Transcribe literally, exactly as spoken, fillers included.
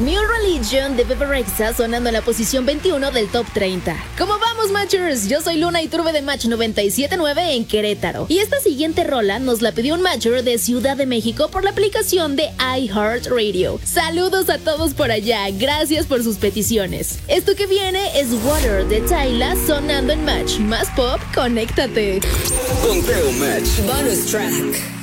New Religion de Bebe Rexha sonando en la posición veintiuno del Top treinta. ¿Cómo vamos, Matchers? Yo soy Luna y Turbe de Match noventa y siete punto nueve en Querétaro. Y esta siguiente rola nos la pidió un Matcher de Ciudad de México por la aplicación de iHeartRadio. Saludos a todos por allá, gracias por sus peticiones. Esto que viene es Water de Tyla sonando en Match. Más pop, conéctate. Conteo Match. Bonus track.